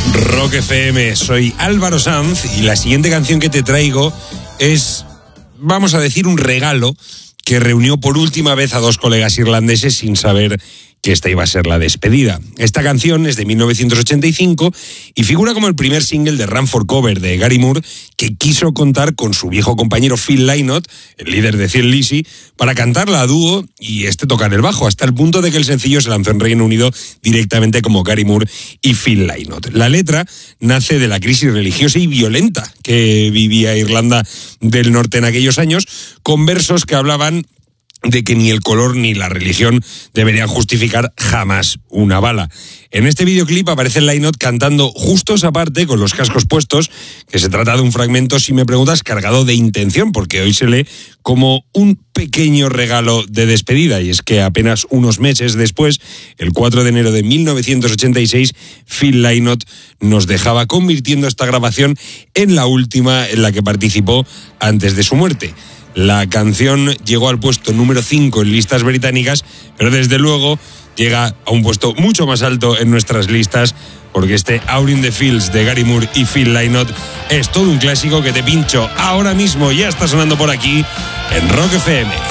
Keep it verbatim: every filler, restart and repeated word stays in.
Rock F M, soy Álvaro Sanz y la siguiente canción que te traigo es, vamos a decir, un regalo que reunió por última vez a dos colegas irlandeses sin saber que esta iba a ser la despedida. Esta canción es de mil novecientos ochenta y cinco y figura como el primer single de Run for Cover de Gary Moore, que quiso contar con su viejo compañero Phil Lynott, el líder de Thin Lizzy, para cantarla a dúo y este tocar el bajo, hasta el punto de que el sencillo se lanzó en Reino Unido directamente como Gary Moore y Phil Lynott. La letra nace de la crisis religiosa y violenta que vivía Irlanda del Norte en aquellos años, con versos que hablaban de que ni el color ni la religión deberían justificar jamás una bala. En este videoclip aparece Lynott cantando justo esa parte con los cascos puestos, que se trata de un fragmento, si me preguntas, cargado de intención, porque hoy se lee como un pequeño regalo de despedida, y es que apenas unos meses después, el cuatro de enero de mil novecientos ochenta y seis, Phil Lynott nos dejaba, convirtiendo esta grabación en la última en la que participó antes de su muerte. La canción llegó al puesto número cinco en listas británicas, pero desde luego llega a un puesto mucho más alto en nuestras listas, porque este Out in the Fields de Gary Moore y Phil Lynott es todo un clásico que te pincho ahora mismo, ya está sonando por aquí en Rock F M.